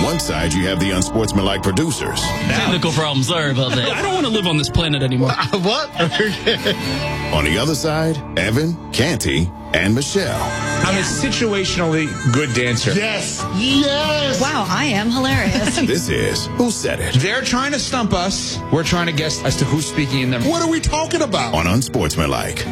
one side, you have the unsportsmanlike producers. Technical problem. Sorry about that. I don't want to live on this planet anymore. What? On the other side, Evan, Canty, and Michelle. I'm a situationally good dancer. Yes. Yes. Wow, I am hilarious. This is Who Said It? They're trying to stump us. We're trying to guess as to who's speaking in them. What are we talking about? On Unsportsmanlike.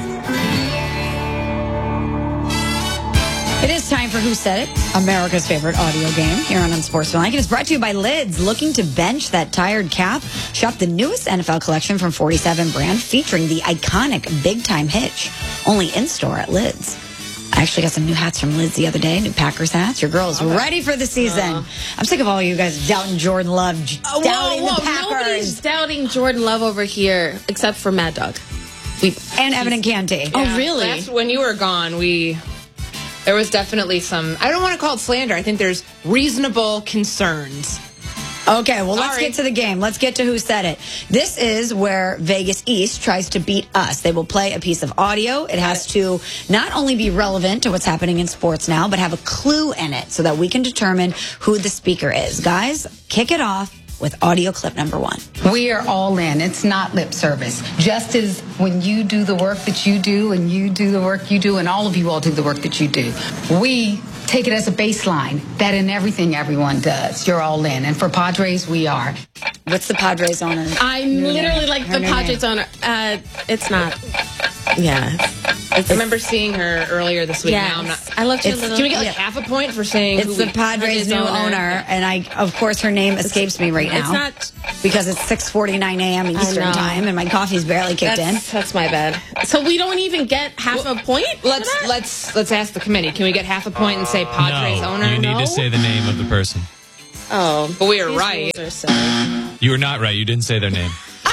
It is time for Who Said It, America's favorite audio game here on Unsportsmanlike. It is brought to you by Lids. Looking to bench that tired calf? Shop the newest NFL collection from 47 brand featuring the iconic Big Time Hitch. Only in-store at Lids. I actually got some new hats from Lids the other day, new Packers hats. Your girl's ready for the season. I'm sick of all you guys doubting Jordan Love, doubting the Packers. Nobody's doubting Jordan Love over here except for Mad Dog. And Evan and Canty. Oh, really? That's when you were gone, there was definitely some, I don't want to call it slander. I think there's reasonable concerns. Okay, well, let's get to the game. Let's get to Who Said It. This is where Vegas East tries to beat us. They will play a piece of audio. It has to not only be relevant to what's happening in sports now, but have a clue in it so that we can determine who the speaker is. Guys, kick it off with audio clip number 1. We are all in. It's not lip service. Just as when you do the work that you do and you do the work you do and all of you all do the work that you do, we take it as a baseline that in everything everyone does, you're all in. And for Padres, we are. What's the Padres owner? I'm literally like the Padres owner. It's not. Yeah. I remember seeing her earlier this week. Yes. Now I'm not. I love you. Can we get like half a point for saying It's the Padres' new owner, and of course, her name escapes me right now. It's not because it's 6:49 a.m. Eastern time, and my coffee's barely kicked in. That's my bad. So we don't even get half a point. Let's ask the committee. Can we get half a point and say Padres owner? You need to say the name of the person. Oh, but we are right. You were not right. You didn't say their name.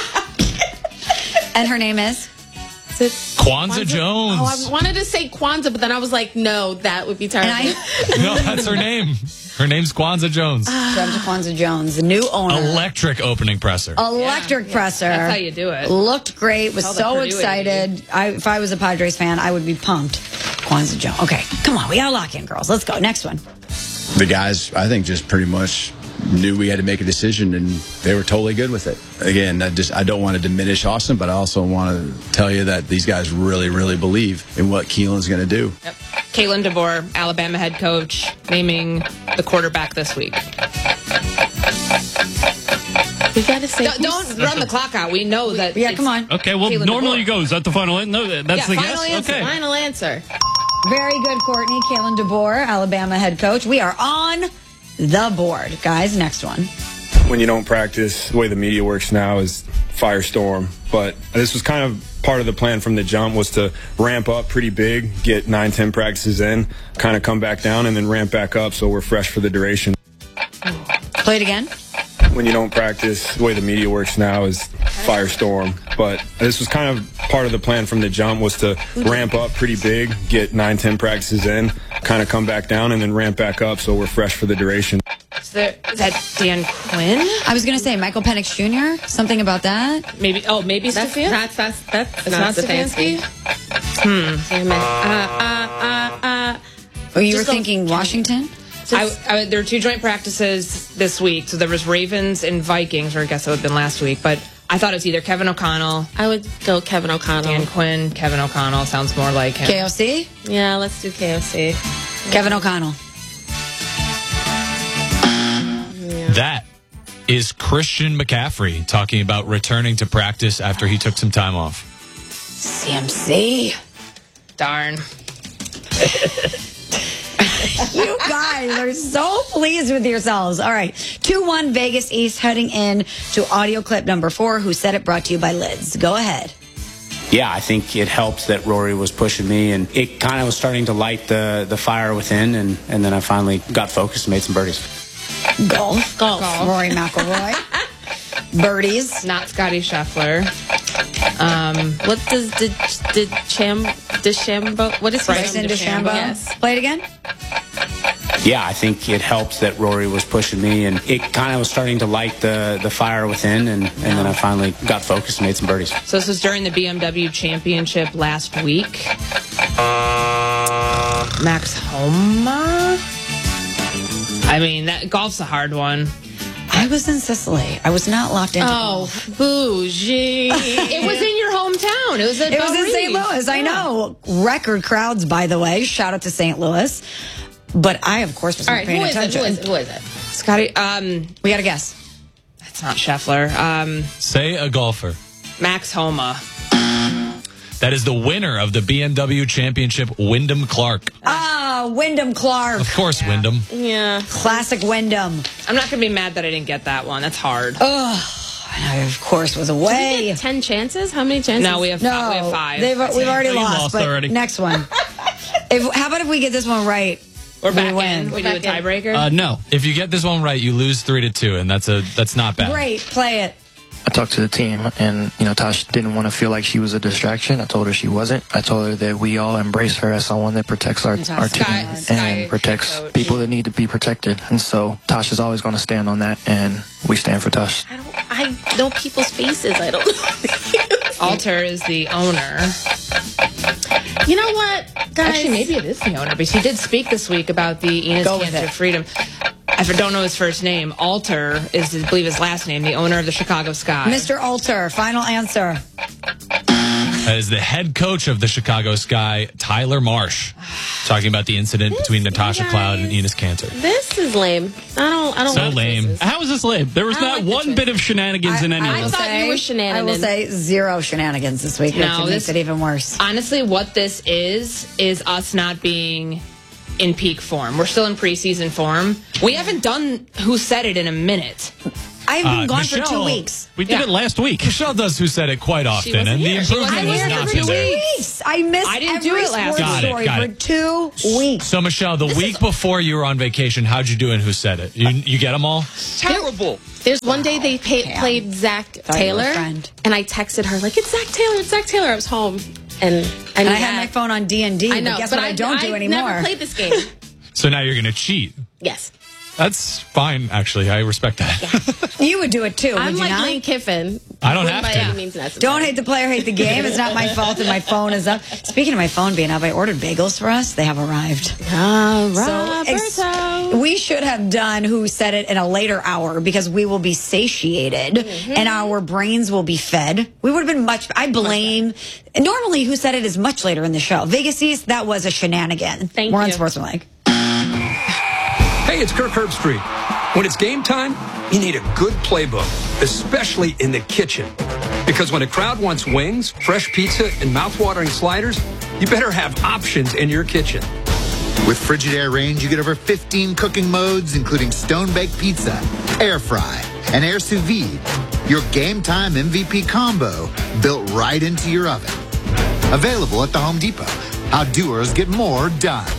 And her name is? Kwanzaa Jones. Oh, I wanted to say Kwanzaa, but then I was like, no, that would be terrible. No, that's her name. Her name's Kwanzaa Jones. Kwanzaa Jones, the new owner. Electric opening presser. Electric presser. That's how you do it. Looked great. Was so excited. If I was a Padres fan, I would be pumped. Kwanzaa Jones. Okay, come on. We got to lock in, girls. Let's go. Next one. The guys, I think, just pretty much knew we had to make a decision, and they were totally good with it. Again, I don't want to diminish Austin, but I also want to tell you that these guys really, really believe in what Keelan's going to do. Yep. Kalen DeBoer, Alabama head coach, naming the quarterback this week. We got to say. Don't run the clock out. We know that. Yeah, come on. Okay, well, Kalen normally DeBoer. you go. Is that the final answer? No, that's the final guess? answer. Okay. Final answer. Very good, Courtney. Kalen DeBoer, Alabama head coach. We are on the board. Guys, next one. When you don't practice, the way the media works now is firestorm. But this was kind of part of the plan from the jump, was to ramp up pretty big, get 9-10 practices in, kind of come back down, and then ramp back up so we're fresh for the duration. Play it again. When you don't practice, the way the media works now is firestorm. But this was kind of part of the plan from the jump, was to ramp up pretty big, get 9-10 practices in, kind of come back down, and then ramp back up so we're fresh for the duration. Is that Dan Quinn? I was going to say Michael Penix Jr. Something about that. Maybe. Oh, maybe Stefanski. That's not Stefanski. Oh, you were thinking Washington? There were 2 joint practices this week. So there was Ravens and Vikings, or I guess it would have been last week. But I thought it was either Kevin O'Connell. I would go Kevin O'Connell. Dan Quinn, Kevin O'Connell sounds more like him. KOC? Yeah, let's do KOC. Kevin O'Connell. That is Christian McCaffrey talking about returning to practice after he took some time off. CMC. Darn. You guys are so pleased with yourselves. All right. 2-1 Vegas East heading in to audio clip number 4. Who Said It, brought to you by Lids. Go ahead. Yeah, I think it helped that Rory was pushing me, and it kind of was starting to light the fire within, and then I finally got focused and made some birdies. Golf. Rory McIlroy. Birdies. Not Scotty Scheffler. What does DeChambeau? What is Bryson DeChambeau? Yes. Play it again. Yeah, I think it helped that Rory was pushing me, and it kind of was starting to light the fire within, and then I finally got focused and made some birdies. So this was during the BMW Championship last week. Max Homa? I mean, that golf's a hard one. I was in Sicily. I was not locked into golf. Bougie. It was in your hometown. It was in St. Louis. I know. Record crowds, by the way. Shout out to St. Louis. But I, of course, was not paying attention. Who is it? Scotty, we got to guess. That's not Scheffler. Say a golfer. Max Homa. That is the winner of the BMW Championship, Wyndham Clark. Wyndham Clark. Of course, Wyndham. Yeah. Classic Wyndham. I'm not going to be mad that I didn't get that one. That's hard. I, of course, was away. Did we get 10 chances? How many chances? No, we have 5. We've already lost. But already. Next one. How about if we get this one right? We're back win. in. We do a tiebreaker? No. If you get this one right, you lose 3-2, and that's not bad. Great. Play it. I talked to the team, and, Tosh didn't want to feel like she was a distraction. I told her she wasn't. I told her that we all embrace her as someone that protects our team and protects people that need to be protected. And so Tosh is always going to stand on that, and we stand for Tosh. I know people's faces. I don't know. Alter is the owner. You know what, guys? Actually, maybe it is the owner, because he did speak this week about the Enos Cancer Freedom. I don't know his first name. Alter is, I believe, his last name, the owner of the Chicago Sky. Mr. Alter, final answer. That is the head coach of the Chicago Sky, Tyler Marsh, talking about the incident between Natasha Cloud and Enos Cantor. This is lame. I don't so like lame. this. How is this lame? There was not one bit of shenanigans in any of this. I thought you were shenanigans. I will say 0 shenanigans this week, which makes it even worse. Honestly, what this is us not being in peak form. We're still in preseason form. We haven't done Who Said It in a minute. I've been gone Michelle, for 2 weeks. We did it last week. Michelle does Who Said It quite often, and the improvement has not been there. I missed every sports story for 2 weeks. So, Michelle, the week before you were on vacation, how'd you do in Who Said It? You get them all? Terrible. There's one day they played Zach Taylor, and I texted her, like, it's Zach Taylor, it's Zach Taylor. I was home, and I had my phone on D&D, I know, but guess but what I don't do anymore? I never played this game. So now you're going to cheat. Yes. That's fine, actually. I respect that. You would do it too, would I'm you like not? Lane Kiffin. I don't have to. Don't hate the player, hate the game. It's not my fault that my phone is up. Speaking of my phone being up, I ordered bagels for us. They have arrived. We should have done Who Said It in a later hour because we will be satiated and our brains will be fed. We would have been I blame. Normally, Who Said It is much later in the show. Vegas East, that was a shenanigan. Thank We're you. on Sportsmanlike. Hey, it's Kirk Herbstreit. When it's game time, you need a good playbook, especially in the kitchen. Because when a crowd wants wings, fresh pizza, and mouthwatering sliders, you better have options in your kitchen. With Frigidaire Range, you get over 15 cooking modes, including stone-baked pizza, air fry, and air sous vide. Your game time MVP combo built right into your oven. Available at the Home Depot. How doers get more done.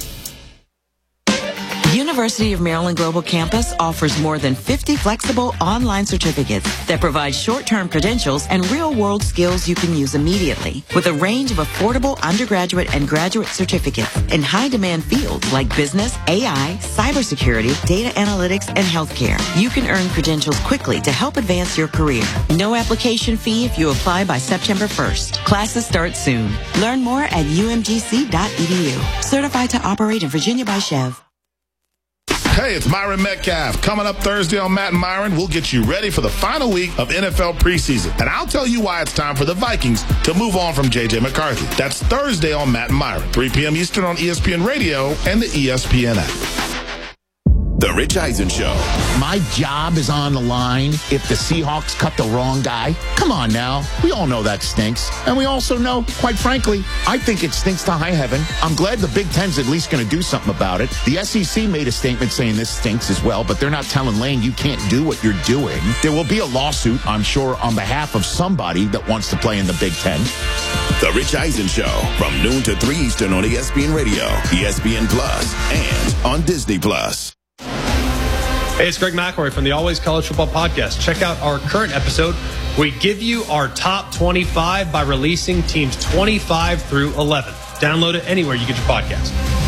University of Maryland Global Campus offers more than 50 flexible online certificates that provide short-term credentials and real-world skills you can use immediately. With a range of affordable undergraduate and graduate certificates in high-demand fields like business, AI, cybersecurity, data analytics, and healthcare, you can earn credentials quickly to help advance your career. No application fee if you apply by September 1st. Classes start soon. Learn more at umgc.edu. Certified to operate in Virginia by Chev. Hey, it's Myron Metcalf. Coming up Thursday on Matt and Myron, we'll get you ready for the final week of NFL preseason. And I'll tell you why it's time for the Vikings to move on from J.J. McCarthy. That's Thursday on Matt and Myron, 3 p.m. Eastern on ESPN Radio and the ESPN app. The Rich Eisen Show. My job is on the line if the Seahawks cut the wrong guy. Come on now. We all know that stinks. And we also know, quite frankly, I think it stinks to high heaven. I'm glad the Big Ten's at least going to do something about it. The SEC made a statement saying this stinks as well, but they're not telling Lane you can't do what you're doing. There will be a lawsuit, I'm sure, on behalf of somebody that wants to play in the Big Ten. The Rich Eisen Show from noon to 3 Eastern on ESPN Radio, ESPN Plus, and on Disney Plus. Hey, it's Greg McElroy from the Always College Football Podcast. Check out our current episode. We give you our top 25 by releasing teams 25 through 11. Download it anywhere you get your podcast.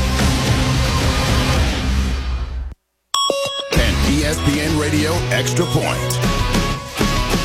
And ESPN Radio Extra Point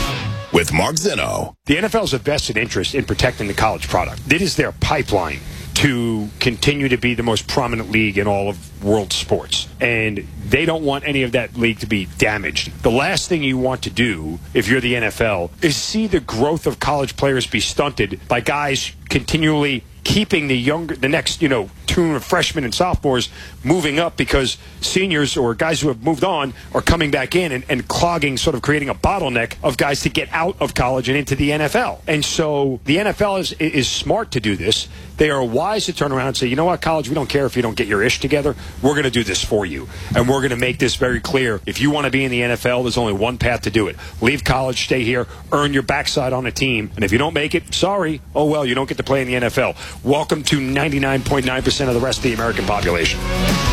with Mark Zeno. The NFL has a vested interest in protecting the college product. It is their pipeline to continue to be the most prominent league in all of world sports. And they don't want any of that league to be damaged. The last thing you want to do, if you're the NFL, is see the growth of college players be stunted by guys continually keeping the next, two freshmen and sophomores moving up because seniors or guys who have moved on are coming back in and clogging, sort of creating a bottleneck of guys to get out of college and into the NFL. And so the NFL is smart to do this. They are wise to turn around and say, you know what, college, we don't care if you don't get your ish together. We're going to do this for you. And we're going to make this very clear. If you want to be in the NFL, there's only one path to do it. Leave college, stay here, earn your backside on a team. And if you don't make it, sorry. Oh, well, you don't get to play in the NFL. Welcome to 99.9% of the rest of the American population.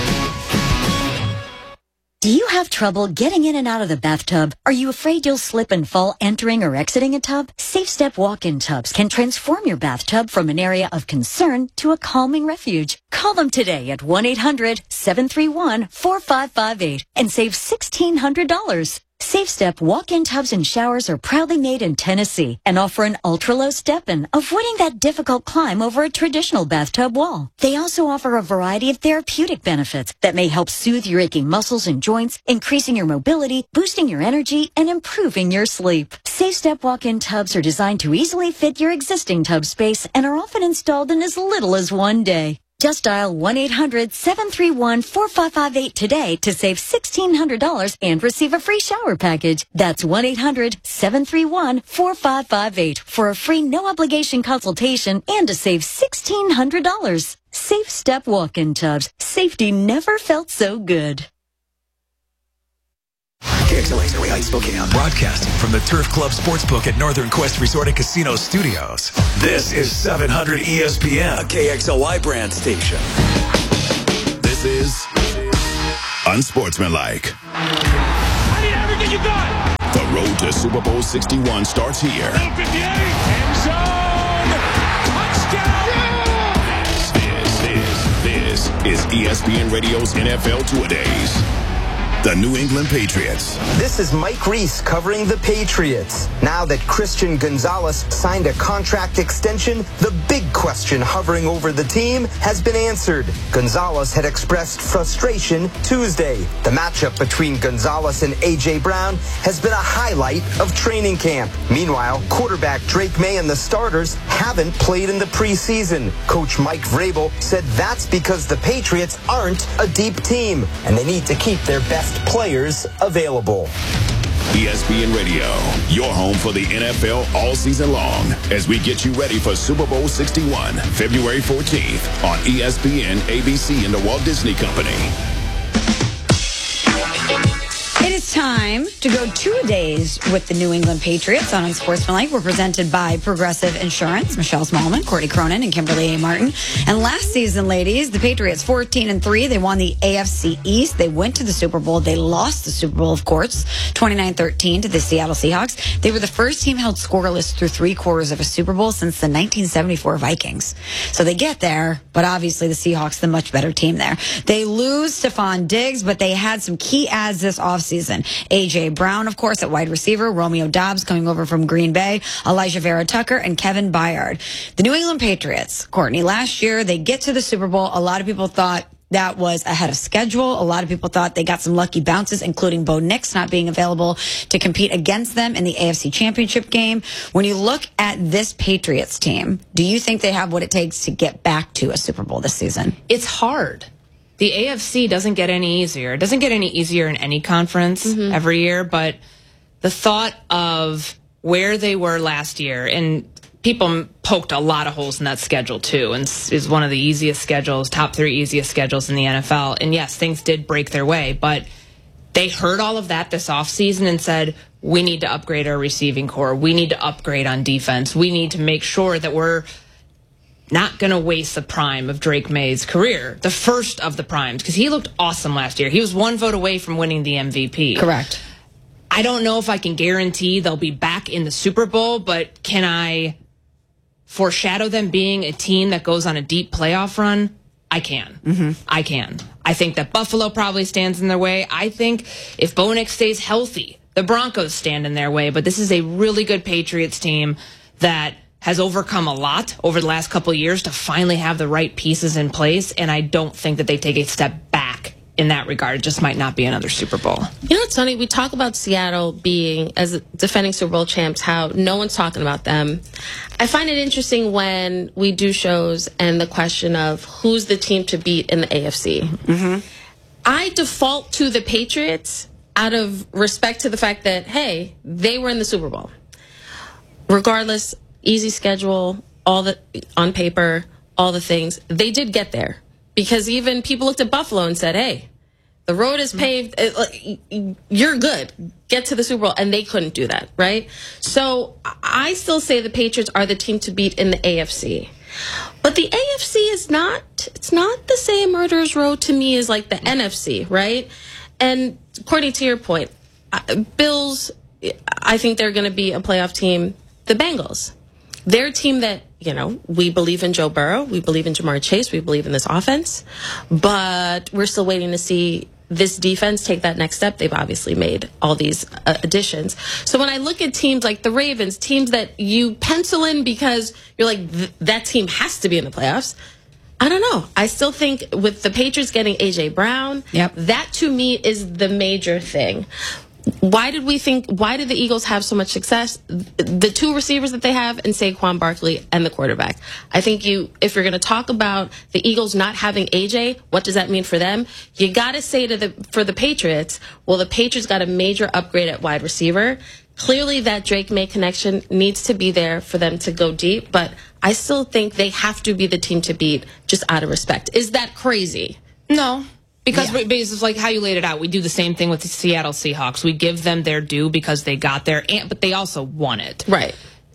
Do you have trouble getting in and out of the bathtub? Are you afraid you'll slip and fall entering or exiting a tub? Safe Step walk-in tubs can transform your bathtub from an area of concern to a calming refuge. Call them today at 1-800-731-4558 and save $1,600. Safe Step walk-in tubs and showers are proudly made in Tennessee and offer an ultra-low step-in, avoiding that difficult climb over a traditional bathtub wall. They also offer a variety of therapeutic benefits that may help soothe your aching muscles and joints, increasing your mobility, boosting your energy, and improving your sleep. Safe Step walk-in tubs are designed to easily fit your existing tub space and are often installed in as little as one day. Just dial 1-800-731-4558 today to save $1,600 and receive a free shower package. That's 1-800-731-4558 for a free no-obligation consultation and to save $1,600. Safe Step walk-in tubs. Safety never felt so good. KXLA's Early Heights, Spokane. Broadcasting from the Turf Club Sportsbook at Northern Quest Resort and Casino Studios. This is 700 ESPN, a KXLY brand station. This is Unsportsmanlike. I need everything you got. The road to Super Bowl 61 starts here. 58, end zone, touchdown. This is ESPN Radio's NFL Two-A-Days. The New England Patriots. This is Mike Reese covering the Patriots. Now that Christian Gonzalez signed a contract extension, the big question hovering over the team has been answered. Gonzalez had expressed frustration Tuesday. The matchup between Gonzalez and A.J. Brown has been a highlight of training camp. Meanwhile, quarterback Drake May and the starters haven't played in the preseason. Coach Mike Vrabel said that's because the Patriots aren't a deep team, and they need to keep their best players available. ESPN Radio, your home for the NFL all season long as we get you ready for Super Bowl 61, February 14th on ESPN, ABC, and the Walt Disney Company. It is time to go 2 days with the New England Patriots on Unsportsmanlike. We're presented by Progressive Insurance. Michelle Smallman, Courtney Cronin, and Kimberly A. Martin. And last season, ladies, the Patriots 14-3. They won the AFC East. They went to the Super Bowl. They lost the Super Bowl, of course, 29-13 to the Seattle Seahawks. They were the first team held scoreless through 3 quarters of a Super Bowl since the 1974 Vikings. So they get there, but obviously the Seahawks, the much better team there. They lose Stephon Diggs, but they had some key adds this offseason. A.J. Brown, of course, at wide receiver. Romeo Doubs coming over from Green Bay. Elijah Vera Tucker and Kevin Byard. The New England Patriots, Courtney, last year they get to the Super Bowl. A lot of people thought that was ahead of schedule. A lot of people thought they got some lucky bounces, including Bo Nix not being available to compete against them in the AFC Championship game. When you look at this Patriots team, do you think they have what it takes to get back to a Super Bowl this season? It's hard. The AFC doesn't get any easier. It doesn't get any easier in any conference every year, but the thought of where they were last year, and people poked a lot of holes in that schedule too, and is one of the easiest schedules, top 3 easiest schedules in the NFL. And yes, things did break their way, but they heard all of that this offseason and said, we need to upgrade our receiving core. We need to upgrade on defense. We need to make sure that we're not going to waste the prime of Drake May's career, the first of the primes, because he looked awesome last year. He was 1 vote away from winning the MVP. Correct. I don't know if I can guarantee they'll be back in the Super Bowl, but can I foreshadow them being a team that goes on a deep playoff run? I can. I can. I think that Buffalo probably stands in their way. I think if Bo Nix stays healthy, the Broncos stand in their way. But this is a really good Patriots team that has overcome a lot over the last couple of years to finally have the right pieces in place, and I don't think that they take a step back in that regard. It just might not be another Super Bowl. You know what's funny? We talk about Seattle being, as defending Super Bowl champs, how no one's talking about them. I find it interesting when we do shows and the question of who's the team to beat in the AFC. Mm-hmm. I default to the Patriots out of respect to the fact that, hey, they were in the Super Bowl. Regardless, easy schedule, all the on paper, all the things. They did get there because even people looked at Buffalo and said, hey, the road is paved. You're good. Get to the Super Bowl. And they couldn't do that, right? So I still say the Patriots are the team to beat in the AFC. But the AFC is not, it's not the same murderer's row to me as like the NFC, right? And according to your point, Bills, I think they're going to be a playoff team. The Bengals, they're a team that, you know, we believe in Joe Burrow, we believe in Jamar Chase, we believe in this offense, but we're still waiting to see this defense take that next step. They've obviously made all these additions. So when I look at teams like the Ravens, teams that you pencil in because you're like, that team has to be in the playoffs, I don't know. I still think with the Patriots getting A.J. Brown, that to me is the major thing. Why did the Eagles have so much success? The two receivers that they have and Saquon Barkley and the quarterback. I think if you're going to talk about the Eagles not having AJ, what does that mean for them? You got to say for the Patriots, well, the Patriots got a major upgrade at wide receiver. Clearly that Drake May connection needs to be there for them to go deep, but I still think they have to be the team to beat just out of respect. Is that crazy? No. Because it's like how you laid it out. We do the same thing with the Seattle Seahawks. We give them their due because they got there, but they also won it. Right.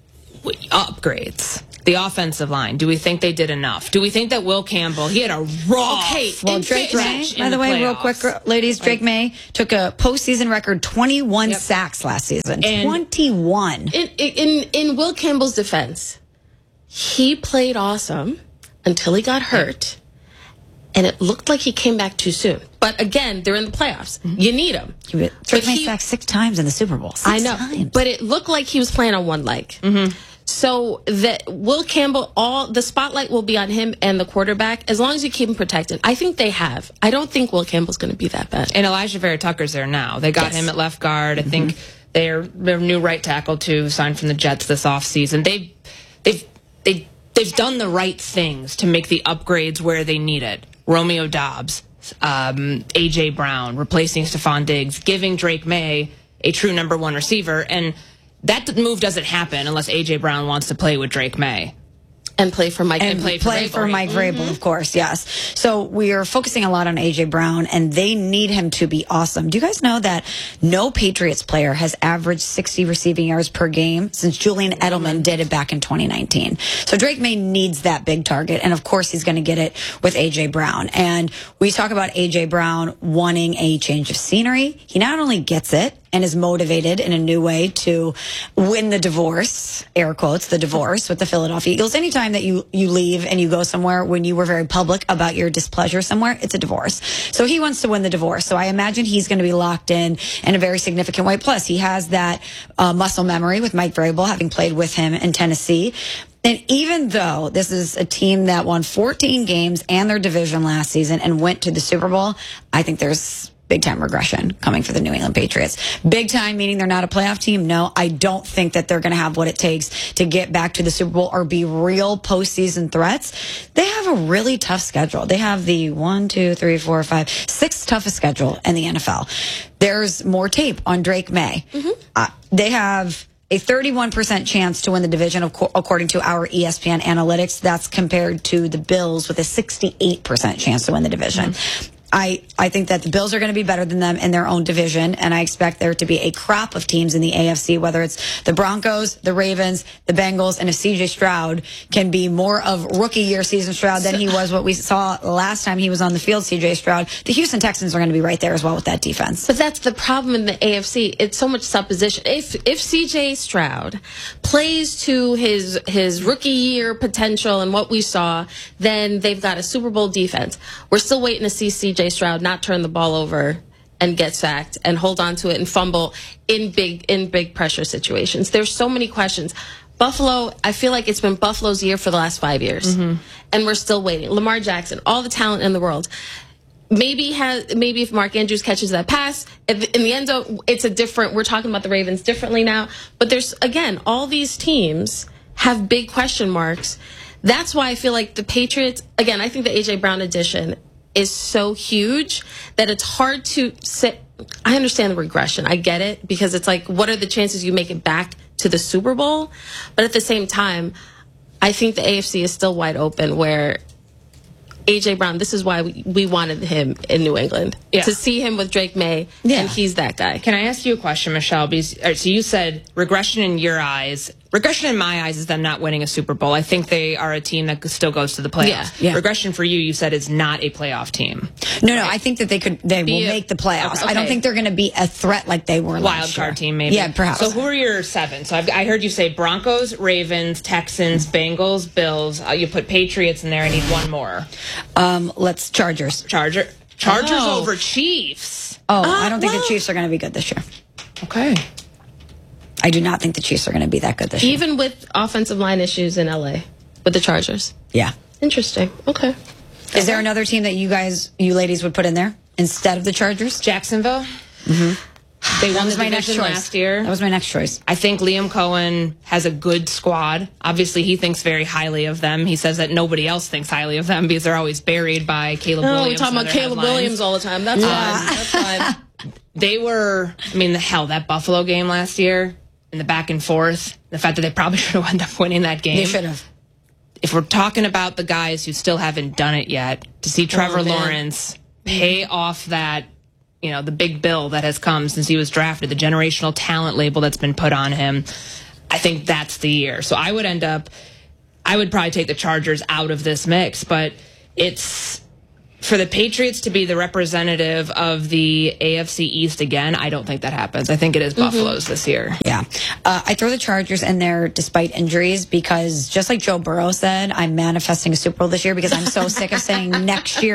Upgrades. The offensive line. Do we think they did enough? Do we think that Will Campbell, he had a rough Drake May, by the way, real quick, ladies, Drake May took a postseason record 21 sacks last season. And 21. In Will Campbell's defense, he played awesome until he got hurt. And it looked like he came back too soon. But again, they're in the playoffs. You need him. Drake May sacked 6 times in the Super Bowl. I know. Times. But it looked like he was playing on one leg. So that Will Campbell, all the spotlight will be on him and the quarterback as long as you keep him protected. I think they have. I don't think Will Campbell's going to be that bad. And Elijah Vera Tucker's there now. They got him at left guard. I think their new right tackle too, signed from the Jets this offseason. They've done the right things to make the upgrades where they need it. Romeo Doubs, A.J. Brown, replacing Stephon Diggs, giving Drake May a true number 1 receiver. And that move doesn't happen unless A.J. Brown wants to play with Drake May. And play for Mike. And play for Mike Vrabel, of course, yes. So we are focusing a lot on A.J. Brown, and they need him to be awesome. Do you guys know that no Patriots player has averaged 60 receiving yards per game since Julian Edelman did it back in 2019? So Drake May needs that big target, and of course he's going to get it with A.J. Brown. And we talk about A.J. Brown wanting a change of scenery. He not only gets it, and is motivated in a new way to win the divorce, air quotes, the divorce with the Philadelphia Eagles. Anytime that you leave and you go somewhere when you were very public about your displeasure somewhere, it's a divorce. So he wants to win the divorce. So I imagine he's going to be locked in a very significant way. Plus, he has that muscle memory with Mike Vrabel, having played with him in Tennessee. And even though this is a team that won 14 games and their division last season and went to the Super Bowl, I think there's big-time regression coming for the New England Patriots. Big time, meaning they're not a playoff team? No, I don't think that they're going to have what it takes to get back to the Super Bowl or be real postseason threats. They have a really tough schedule. They have the 6th toughest schedule in the NFL. There's more tape on Drake May. They have a 31% chance to win the division, according to our ESPN analytics. That's compared to the Bills with a 68% chance to win the division. I think that the Bills are going to be better than them in their own division, and I expect there to be a crop of teams in the AFC, whether it's the Broncos, the Ravens, the Bengals, and if C.J. Stroud can be more of rookie year season Stroud than he was what we saw last time he was on the field, C.J. Stroud, the Houston Texans are going to be right there as well with that defense. But that's the problem in the AFC. It's so much supposition. If C.J. Stroud plays to his rookie year potential and what we saw, then they've got a Super Bowl defense. We're still waiting to see C.J. Stroud not turn the ball over and get sacked and hold on to it and fumble in big pressure situations. There's so many questions. Buffalo, I feel like it's been Buffalo's year for the last 5 years. And we're still waiting. Lamar Jackson, all the talent in the world. Maybe if Mark Andrews catches that pass, in the end zone, it's a different, we're talking about the Ravens differently now. But there's, again, all these teams have big question marks. That's why I feel like the Patriots, again, I think the A.J. Brown addition is so huge that it's hard to say. I understand the regression. I get it, because it's like, what are the chances you make it back to the Super Bowl? But at the same time, I think the AFC is still wide open, where A.J. Brown, this is why we wanted him in New England. Yeah. To see him with Drake May, and he's that guy. Can I ask you a question, Michelle? Because, all right, so you said regression in your eyes. Regression in my eyes is them not winning a Super Bowl. I think they are a team that still goes to the playoffs. Yeah. Regression for you said, is not a playoff team. No, I think that they will make the playoffs. Okay. I don't think they're going to be a threat like they were last year. Wild card team, maybe. Yeah, perhaps. So who are your 7? So I heard you say Broncos, Ravens, Texans, Bengals, Bills. You put Patriots in there. I need one more. Let's Chargers. Chargers over Chiefs. I don't think the Chiefs are going to be good this year. Okay. I do not think the Chiefs are going to be that good this year. Even with offensive line issues in LA with the Chargers. Yeah. Interesting. Okay. Is there another team that you ladies would put in there instead of the Chargers? Jacksonville. They won the division last year. That was my next choice. I think Liam Cohen has a good squad. Obviously, he thinks very highly of them. He says that nobody else thinks highly of them because they're always buried by Caleb Williams. We're talking about Caleb Williams all the time. That's fine. That's fine. They were, that Buffalo game last year, and the back and forth, the fact that they probably should have ended up winning that game. They should have. If we're talking about the guys who still haven't done it yet, to see Trevor Lawrence pay off that, the big bill that has come since he was drafted, the generational talent label that's been put on him, I think that's the year. So I would probably take the Chargers out of this mix, but it's for the Patriots to be the representative of the AFC East again. I don't think that happens. I think it is Buffalo's this year. Yeah. I throw the Chargers in there despite injuries because just like Joe Burrow said, I'm manifesting a Super Bowl this year because I'm so sick of saying next year.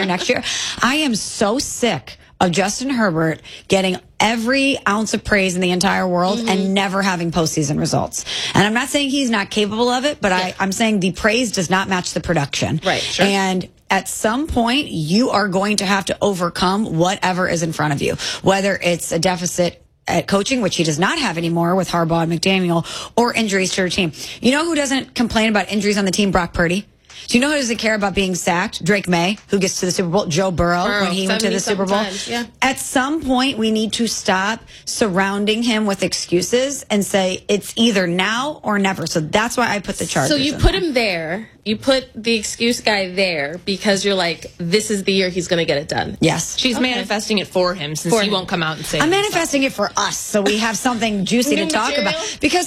I am so sick of Justin Herbert getting every ounce of praise in the entire world and never having postseason results. And I'm not saying he's not capable of it, but I'm saying the praise does not match the production. Right. Sure. And at some point, you are going to have to overcome whatever is in front of you, whether it's a deficit at coaching, which he does not have anymore with Harbaugh and McDaniel, or injuries to your team. You know who doesn't complain about injuries on the team? Brock Purdy. Do you know who doesn't care about being sacked? Drake May, who gets to the Super Bowl. Joe Burrow, when he went to the Super Bowl. Yeah. At some point, we need to stop surrounding him with excuses and say it's either now or never. So that's why I put the Chargers. So you put him there. You put the excuse guy there because you're like, this is the year he's going to get it done. Yes. She's manifesting it for him since he won't come out and say it. I'm manifesting it for us so we have something juicy to talk about. Because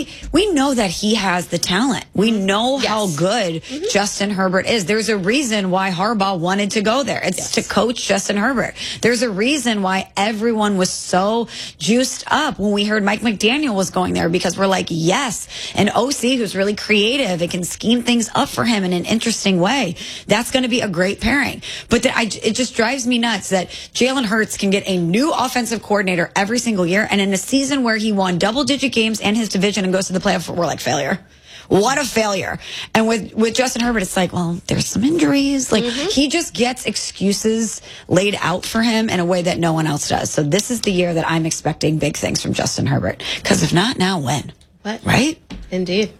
we know that he has the talent. We know how good Justin Herbert is. There's a reason why Harbaugh wanted to go there. It's to coach Justin Herbert. There's a reason why everyone was so juiced up when we heard Mike McDaniel was going there because we're like, yes, an OC who's really creative. It can scheme things up for him in an interesting way. That's going to be a great pairing. But it just drives me nuts that Jalen Hurts can get a new offensive coordinator every single year. And in a season where he won double-digit games in his division and goes to the playoff, we're like, failure. What a failure. And with Justin Herbert, it's like, well, there's some injuries. Like, he just gets excuses laid out for him in a way that no one else does. So this is the year that I'm expecting big things from Justin Herbert. Because if not, now when? What? Right? Indeed.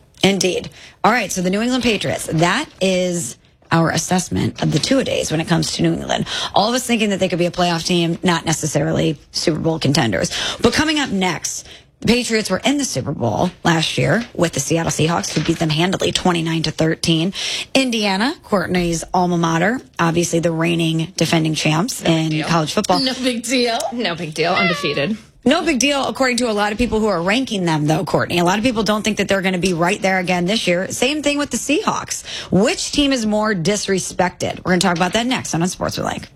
All right, so the New England Patriots, that is our assessment of the two-a-days when it comes to New England. All of us thinking that they could be a playoff team, not necessarily Super Bowl contenders. But coming up next, the Patriots were in the Super Bowl last year with the Seattle Seahawks, who beat them handily 29-13. Indiana, Courtney's alma mater, obviously the reigning defending champs in college football. No big deal. No big deal. Undefeated. No big deal, according to a lot of people who are ranking them, though, Courtney. A lot of people don't think that they're going to be right there again this year. Same thing with the Seahawks. Which team is more disrespected? We're going to talk about that next on Sports with Lake.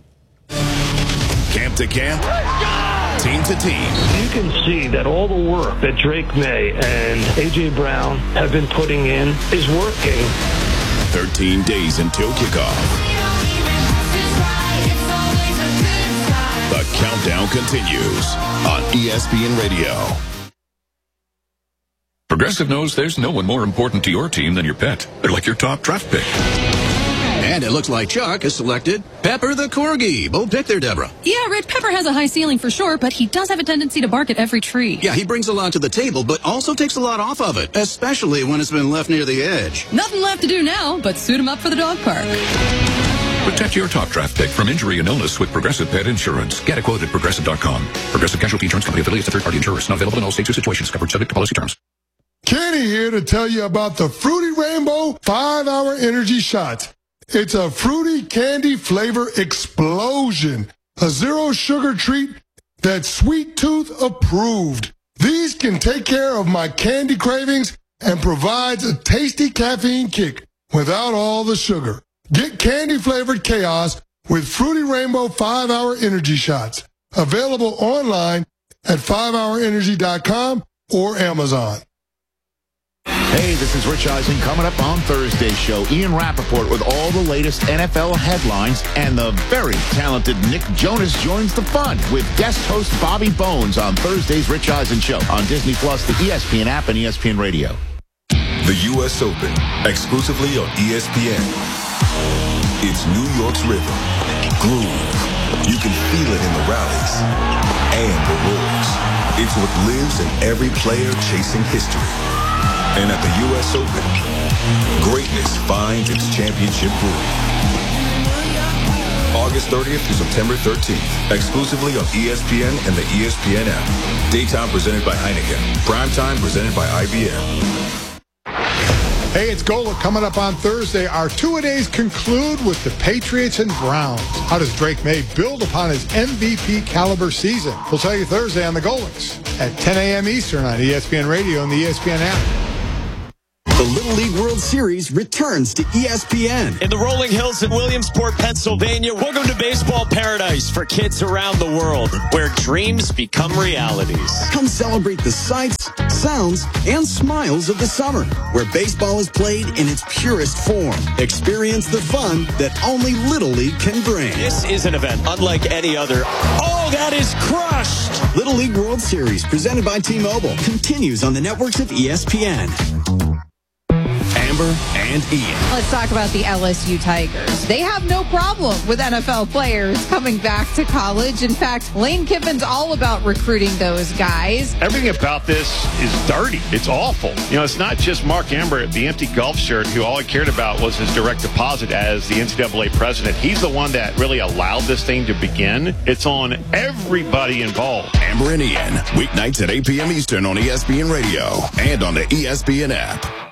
Camp to camp, team to team. You can see that all the work that Drake May and A.J. Brown have been putting in is working. 13 days until kickoff. The countdown continues on ESPN Radio. Progressive knows there's no one more important to your team than your pet. They're like your top draft pick. And it looks like Chuck has selected Pepper the Corgi. Bold pick there, Deborah. Yeah, Red Pepper has a high ceiling for sure, but he does have a tendency to bark at every tree. Yeah, he brings a lot to the table, but also takes a lot off of it, especially when it's been left near the edge. Nothing left to do now but suit him up for the dog park. Protect your top draft pick from injury and illness with Progressive Pet Insurance. Get a quote at Progressive.com. Progressive Casualty Insurance Company affiliates and third-party insurers. Not available in all states or situations. Covered subject to policy terms. Kenny here to tell you about the Fruity Rainbow 5-Hour Energy Shots. It's a fruity candy flavor explosion. A zero-sugar treat that's Sweet Tooth approved. These can take care of my candy cravings and provides a tasty caffeine kick without all the sugar. Get candy-flavored chaos with Fruity Rainbow 5-Hour Energy Shots. Available online at 5hourenergy.com or Amazon. Hey, this is Rich Eisen. Coming up on Thursday's show, Ian Rappaport with all the latest NFL headlines, and the very talented Nick Jonas joins the fun with guest host Bobby Bones on Thursday's Rich Eisen Show on Disney+, the ESPN app, and ESPN Radio. The U.S. Open, exclusively on ESPN. It's New York's rhythm, groove. You can feel it in the rallies and the roars. It's what lives in every player chasing history. And at the U.S. Open, greatness finds its championship groove. August 30th through September 13th, exclusively on ESPN and the ESPN app. Daytime presented by Heineken. Primetime presented by IBM. Hey, it's Golic coming up on Thursday. Our two-a-days conclude with the Patriots and Browns. How does Drake May build upon his MVP caliber season? We'll tell you Thursday on the Golics at 10 a.m. Eastern on ESPN Radio and the ESPN app. The Little League World Series returns to ESPN. In the rolling hills in Williamsport, Pennsylvania, welcome to baseball paradise for kids around the world, where dreams become realities. Come celebrate the sights, sounds, and smiles of the summer, where baseball is played in its purest form. Experience the fun that only Little League can bring. This is an event unlike any other. Oh, that is crushed! Little League World Series, presented by T-Mobile, continues on the networks of ESPN. Amber and Ian. Let's talk about the LSU Tigers. They have no problem with NFL players coming back to college. In fact, Lane Kiffin's all about recruiting those guys. Everything about this is dirty. It's awful. You know, it's not just Mark Amber, the empty golf shirt, who all he cared about was his direct deposit as the NCAA president. He's the one that really allowed this thing to begin. It's on everybody involved. Amber and Ian, weeknights at 8 p.m. Eastern on ESPN Radio and on the ESPN app.